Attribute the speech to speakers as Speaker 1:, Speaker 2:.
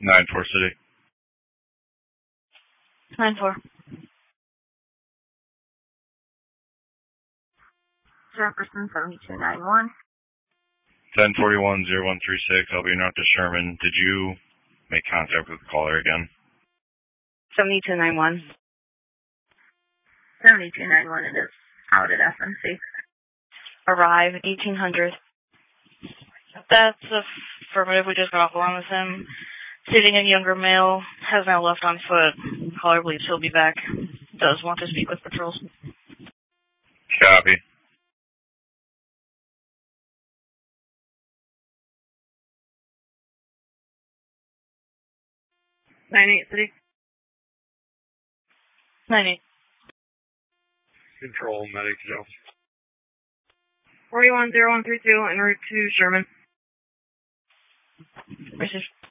Speaker 1: 9-4 City.
Speaker 2: 9-4.
Speaker 3: Jefferson 7291.
Speaker 1: 1041-0136. I'll be north to Sherman. Did you make contact with the caller again?
Speaker 2: 7291.
Speaker 3: 7291, it is out at FMC.
Speaker 2: Arrive 1800. That's affirmative. We just got off the line with him. Sitting a younger male, has now left on foot. Caller believes he'll be back. Does want to speak with patrols.
Speaker 1: Copy.
Speaker 3: 98 City.
Speaker 2: 98.
Speaker 4: Control, medic, Joe.
Speaker 3: 410132 en route to Sherman.
Speaker 2: Receive.